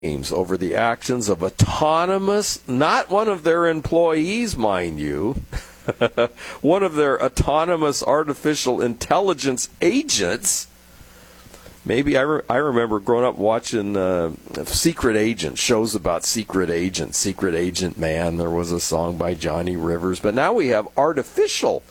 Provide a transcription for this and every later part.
over the actions of autonomous, not one of their employees, mind you, one of their autonomous artificial intelligence agents. Maybe I remember growing up watching Secret Agent, shows about Secret Agent Man. There was a song by Johnny Rivers. But now we have artificial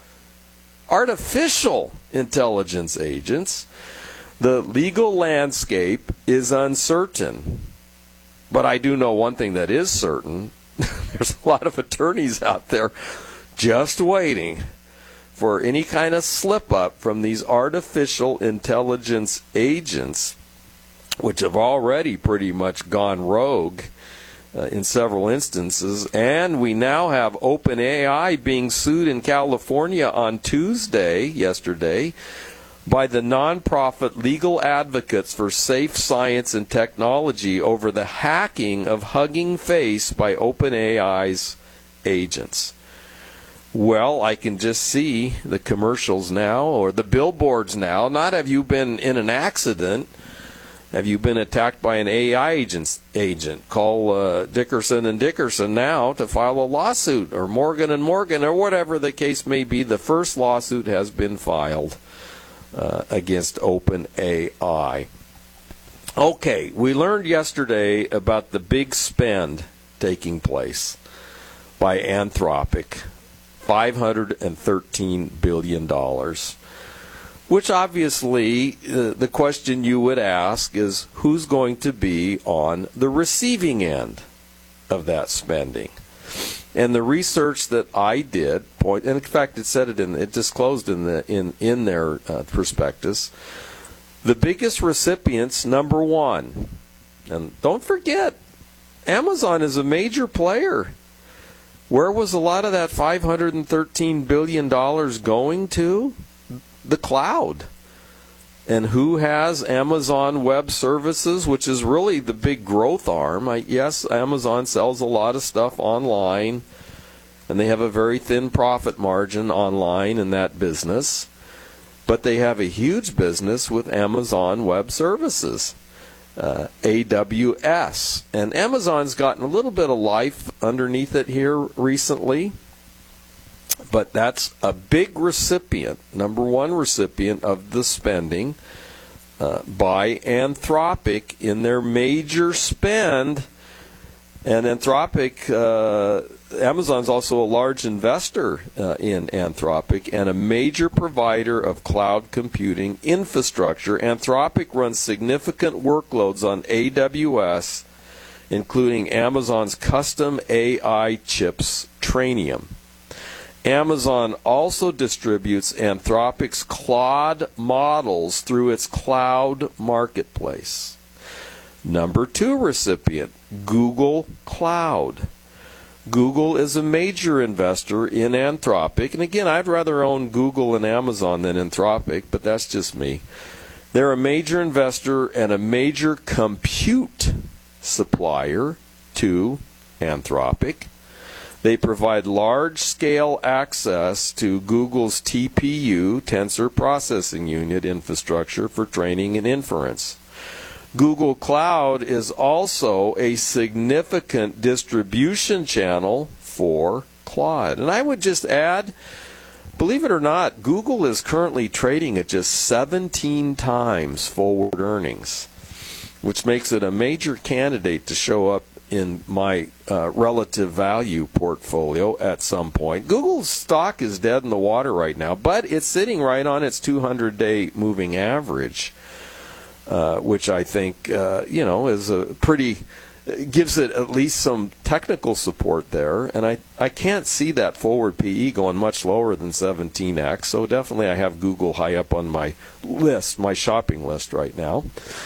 intelligence agents. The legal landscape is uncertain. But I do know one thing that is certain. There's a lot of attorneys out there just waiting for any kind of slip-up from these artificial intelligence agents, which have already pretty much gone rogue in several instances. And we now have OpenAI being sued in California on yesterday, by the nonprofit Legal Advocates for Safe Science and Technology over the hacking of Hugging Face by OpenAI's agents. Well, I can just see the commercials now, or the billboards now. Not have you been in an accident, have you been attacked by an AI agent. Call Dickerson and Dickerson now to file a lawsuit, or Morgan and Morgan, or whatever the case may be. The first lawsuit has been filed against OpenAI. Okay, we learned yesterday about the big spend taking place by Anthropic. $513 billion, which obviously the question you would ask is who's going to be on the receiving end of that spending. And the research that I did and in fact it disclosed in their prospectus, the biggest recipients, number one, and don't forget, Amazon is a major player. Where was a lot of that $513 billion going to? The cloud. And who has Amazon Web Services, which is really the big growth arm? Yes, Amazon sells a lot of stuff online, and they have a very thin profit margin online in that business. But they have a huge business with Amazon Web Services. AWS. And Amazon's gotten a little bit of life underneath it here recently, but that's a big recipient, number one recipient of the spending by Anthropic in their major spend. And Anthropic, Amazon's also a large investor in Anthropic and a major provider of cloud computing infrastructure. Anthropic runs significant workloads on AWS, including Amazon's custom AI chips, Trainium. Amazon also distributes Anthropic's Claude models through its cloud marketplace. Number two recipient, Google Cloud. Google is a major investor in Anthropic. And again, I'd rather own Google and Amazon than Anthropic, but that's just me. They're a major investor and a major compute supplier to Anthropic. They provide large-scale access to Google's TPU, Tensor Processing Unit infrastructure for training and inference. Google Cloud is also a significant distribution channel for Claude. And I would just add, believe it or not, Google is currently trading at just 17 times forward earnings, which makes it a major candidate to show up in my relative value portfolio at some point. Google's stock is dead in the water right now, but it's sitting right on its 200-day moving average. Which I think, is a pretty, gives it at least some technical support there. And I can't see that forward PE going much lower than 17x. So definitely I have Google high up on my list, my shopping list right now.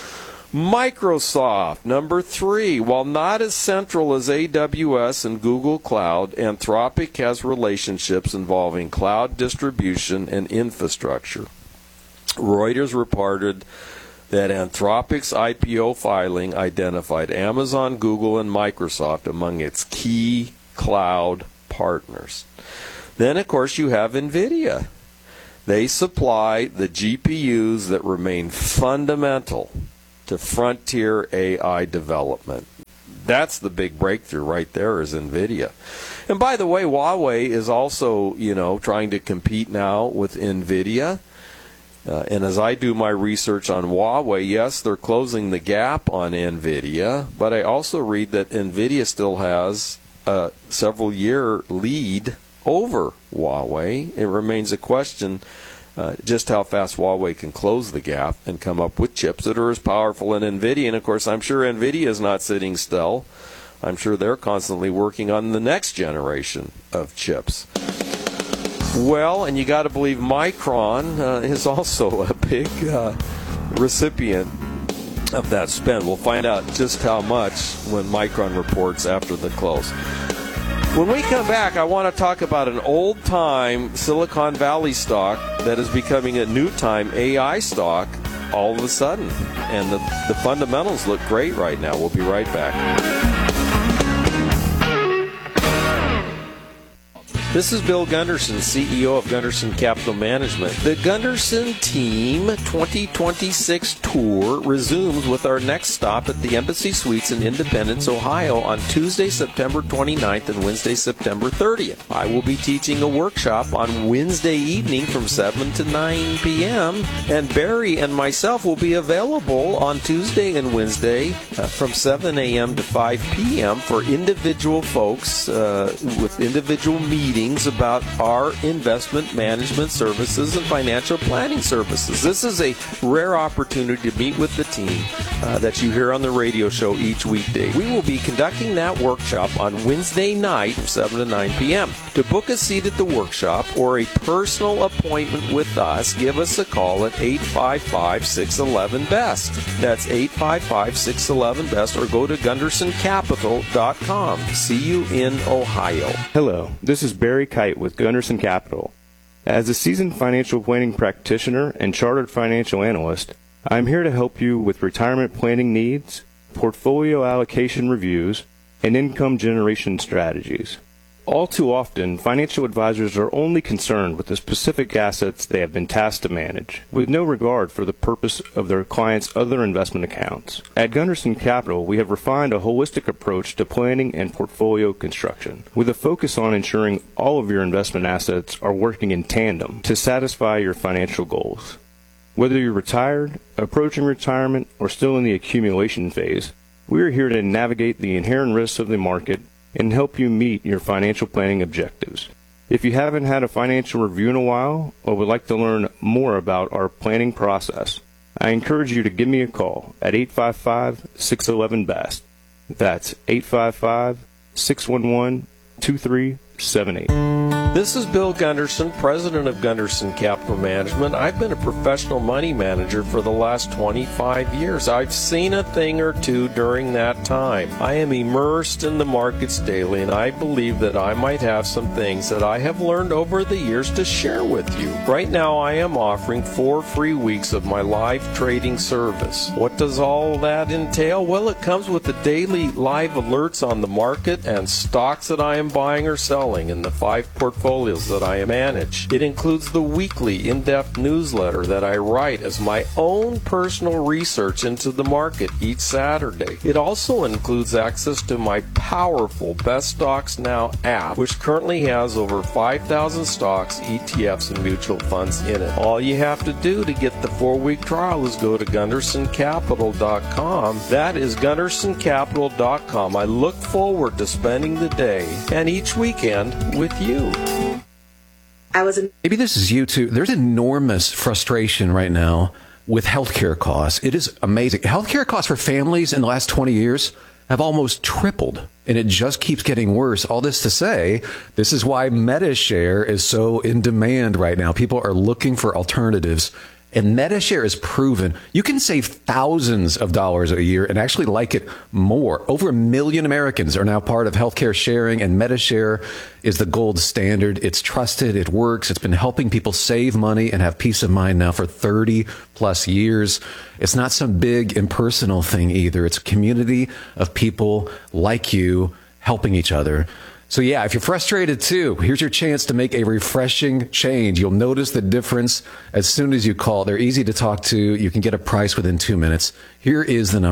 Microsoft, number three. While not as central as AWS and Google Cloud, Anthropic has relationships involving cloud distribution and infrastructure. Reuters reported that Anthropic's IPO filing identified Amazon, Google, and Microsoft among its key cloud partners. Then, of course, you have NVIDIA. They supply the GPUs that remain fundamental to frontier AI development. That's the big breakthrough right there is NVIDIA. And by the way, Huawei is also, trying to compete now with NVIDIA. And as I do my research on Huawei, yes, they're closing the gap on NVIDIA, but I also read that NVIDIA still has a several-year lead over Huawei. It remains a question just how fast Huawei can close the gap and come up with chips that are as powerful as NVIDIA. And, of course, I'm sure NVIDIA is not sitting still. I'm sure they're constantly working on the next generation of chips. Well, and you got to believe Micron is also a big recipient of that spend. We'll find out just how much when Micron reports after the close. When we come back, I want to talk about an old-time Silicon Valley stock that is becoming a new-time AI stock all of a sudden. And the fundamentals look great right now. We'll be right back. This is Bill Gunderson, CEO of Gunderson Capital Management. The Gunderson Team 2026 Tour resumes with our next stop at the Embassy Suites in Independence, Ohio on Tuesday, September 29th and Wednesday, September 30th. I will be teaching a workshop on Wednesday evening from 7 to 9 p.m. And Barry and myself will be available on Tuesday and Wednesday from 7 a.m. to 5 p.m. for individual folks with individual meetings about our investment management services and financial planning services. This is a rare opportunity to meet with the team that you hear on the radio show each weekday. We will be conducting that workshop on Wednesday night from 7 to 9 p.m. To book a seat at the workshop or a personal appointment with us, give us a call at 855-611-BEST. That's 855-611-BEST, or go to GundersonCapital.com. See you in Ohio. Hello, this is Barry Kite with Gunderson Capital. As a seasoned financial planning practitioner and chartered financial analyst, I am here to help you with retirement planning needs, portfolio allocation reviews, and income generation strategies. All too often, financial advisors are only concerned with the specific assets they have been tasked to manage, with no regard for the purpose of their clients' other investment accounts. At Gunderson Capital, we have refined a holistic approach to planning and portfolio construction, with a focus on ensuring all of your investment assets are working in tandem to satisfy your financial goals. Whether you're retired, approaching retirement, or still in the accumulation phase, we are here to navigate the inherent risks of the market and help you meet your financial planning objectives. If you haven't had a financial review in a while or would like to learn more about our planning process, I encourage you to give me a call at 855-611-BEST. That's 855-611-2378. This is Bill Gunderson, president of Gunderson Capital Management. I've been a professional money manager for the last 25 years. I've seen a thing or two during that time. I am immersed in the markets daily, and I believe that I might have some things that I have learned over the years to share with you. Right now, I am offering 4 free weeks of my live trading service. What does all that entail? Well, it comes with the daily live alerts on the market and stocks that I am buying or selling in the 5 portfolios that I manage. It includes the weekly in-depth newsletter that I write as my own personal research into the market each Saturday. It also includes access to my powerful Best Stocks Now app, which currently has over 5,000 stocks, ETFs, and mutual funds in it. All you have to do to get the 4-week trial is go to GundersonCapital.com. That is GundersonCapital.com. I look forward to spending the day and each weekend with you. Maybe this is you too. There's enormous frustration right now with healthcare costs. It is amazing. Healthcare costs for families in the last 20 years have almost tripled, and it just keeps getting worse. All this to say, this is why MediShare is so in demand right now. People are looking for alternatives. And MediShare is proven you can save thousands of dollars a year and actually like it more. Over 1 million Americans are now part of healthcare sharing, and MediShare is the gold standard. It's trusted. It works. It's been helping people save money and have peace of mind now for 30 plus years. It's not some big impersonal thing either. It's a community of people like you helping each other. So yeah, if you're frustrated too, here's your chance to make a refreshing change. You'll notice the difference as soon as you call. They're easy to talk to. You can get a price within 2 minutes. Here is the number.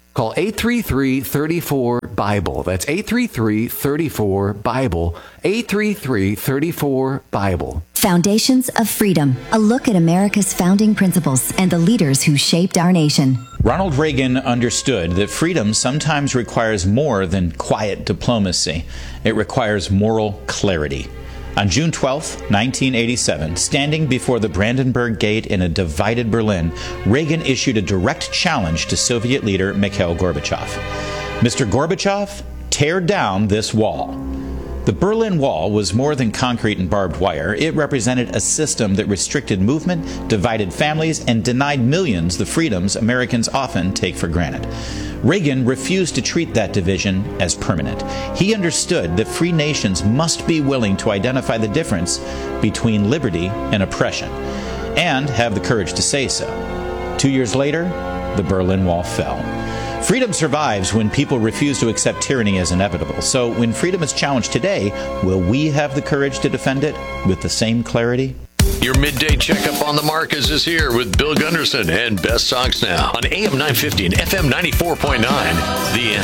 Call 833-34-BIBLE. That's 833-34-BIBLE. 833-34-BIBLE. Foundations of Freedom, a look at America's founding principles and the leaders who shaped our nation. Ronald Reagan understood that freedom sometimes requires more than quiet diplomacy. It requires moral clarity. On June 12, 1987, standing before the Brandenburg Gate in a divided Berlin, Reagan issued a direct challenge to Soviet leader Mikhail Gorbachev. Mr. Gorbachev, tear down this wall. The Berlin Wall was more than concrete and barbed wire. It represented a system that restricted movement, divided families, and denied millions the freedoms Americans often take for granted. Reagan refused to treat that division as permanent. He understood that free nations must be willing to identify the difference between liberty and oppression, and have the courage to say so. 2 years later, the Berlin Wall fell. Freedom survives when people refuse to accept tyranny as inevitable. So when freedom is challenged today, will we have the courage to defend it with the same clarity? Your midday checkup on the Marcus is here with Bill Gunderson and Best Songs Now on AM 950 and FM 94.9. The